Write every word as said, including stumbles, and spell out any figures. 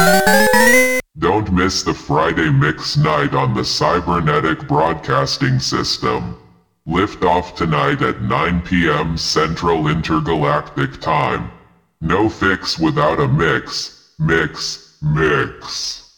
Don't miss the Friday Mix Night on the Cybernetic Broadcasting System. Lift off tonight at nine p m Central Intergalactic Time. No fix without a mix. Mix, mix.